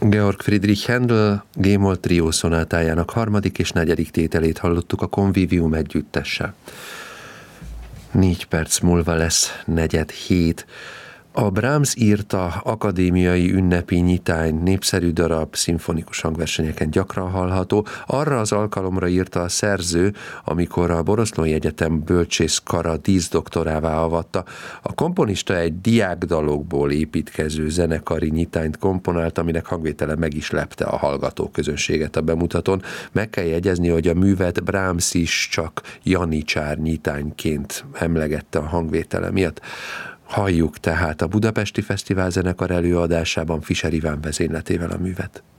Georg Friedrich Händel G-moll trió szonátájának harmadik és negyedik tételét hallottuk a Convivium együttessel. 4 perc múlva lesz 6:45. A Brahms írta akadémiai ünnepi nyitány népszerű darab, szimfonikus hangversenyeken gyakran hallható. Arra az alkalomra írta a szerző, amikor a Boroszlói Egyetem bölcsészkara díszdoktorává avatta. A komponista egy diákdalokból építkező zenekari nyitányt komponált, aminek hangvétele meg is lepte a hallgatóközönséget a bemutatón. Meg kell jegyezni, hogy a művet Brahms is csak janicsár nyitányként emlegette a hangvétele miatt. Halljuk tehát a Budapesti Fesztivál zenekar előadásában Fischer Iván vezényletével a művet.